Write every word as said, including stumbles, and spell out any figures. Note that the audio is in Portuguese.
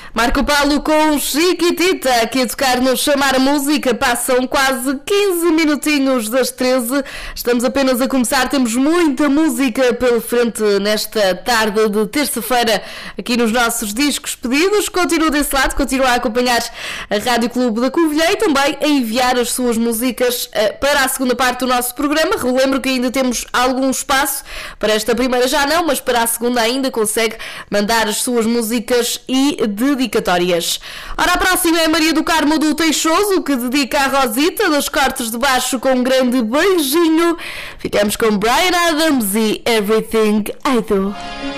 Marco Paulo com Chiquitita, aqui a tocar no Chamar Música. Passam quase quinze minutinhos das treze. Estamos apenas a começar, temos muita música pela frente nesta tarde de terça-feira aqui nos nossos discos pedidos. Continua desse lado, continua a acompanhar a Rádio Clube da Covilhã e também a enviar as suas músicas para a segunda parte do nosso programa. Relembro que ainda temos algum espaço, para esta primeira já não, mas para a segunda ainda consegue mandar as suas músicas e dedicatórias. Ora, a próxima é Maria do Carmo do Teixoso, que dedica a Rosita dos Cortes de Baixo com um grande beijinho. Ficamos com Bryan Adams e Everything I Do.